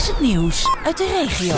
is het nieuws uit de regio.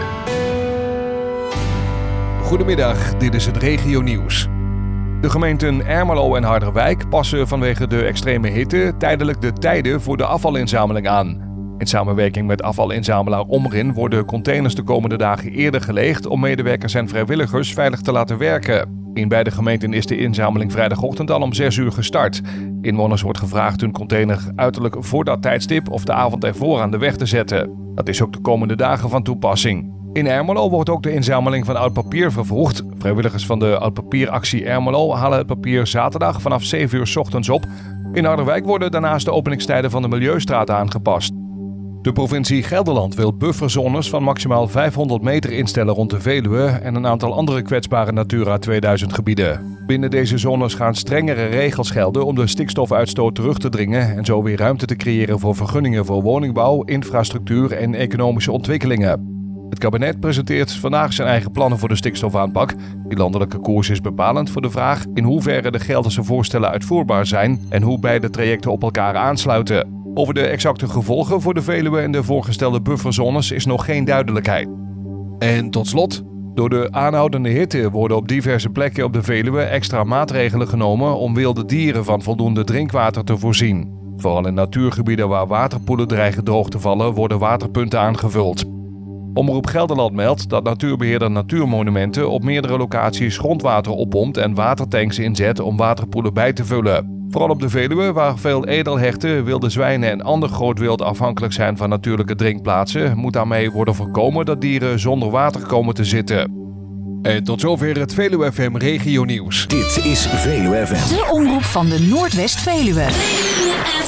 Goedemiddag, dit is het regionieuws. De gemeenten Ermelo en Harderwijk passen vanwege de extreme hitte tijdelijk de tijden voor de afvalinzameling aan. In samenwerking met afvalinzamelaar Omrin worden containers de komende dagen eerder geleegd om medewerkers en vrijwilligers veilig te laten werken. In beide gemeenten is de inzameling vrijdagochtend al om 6 uur gestart. Inwoners wordt gevraagd hun container uiterlijk voor dat tijdstip of de avond ervoor aan de weg te zetten. Dat is ook de komende dagen van toepassing. In Ermelo wordt ook de inzameling van oud papier vervroegd. Vrijwilligers van de Oud Papieractie Ermelo halen het papier zaterdag vanaf 7 uur 's ochtends op. In Harderwijk worden daarnaast de openingstijden van de Milieustraat aangepast. De provincie Gelderland wil bufferzones van maximaal 500 meter instellen rond de Veluwe en een aantal andere kwetsbare Natura 2000 gebieden. Binnen deze zones gaan strengere regels gelden om de stikstofuitstoot terug te dringen en zo weer ruimte te creëren voor vergunningen voor woningbouw, infrastructuur en economische ontwikkelingen. Het kabinet presenteert vandaag zijn eigen plannen voor de stikstofaanpak. Die landelijke koers is bepalend voor de vraag in hoeverre de Gelderse voorstellen uitvoerbaar zijn en hoe beide trajecten op elkaar aansluiten. Over de exacte gevolgen voor de Veluwe en de voorgestelde bufferzones is nog geen duidelijkheid. En tot slot, door de aanhoudende hitte worden op diverse plekken op de Veluwe extra maatregelen genomen om wilde dieren van voldoende drinkwater te voorzien. Vooral in natuurgebieden waar waterpoelen dreigen droog te vallen worden waterpunten aangevuld. Omroep Gelderland meldt dat natuurbeheerder Natuurmonumenten op meerdere locaties grondwater oppompt en watertanks inzet om waterpoelen bij te vullen. Vooral op de Veluwe, waar veel edelherten, wilde zwijnen en ander groot wild afhankelijk zijn van natuurlijke drinkplaatsen, moet daarmee worden voorkomen dat dieren zonder water komen te zitten. En tot zover het Veluwe FM Regionieuws. Dit is Veluwe FM. De omroep van de Noordwest-Veluwe.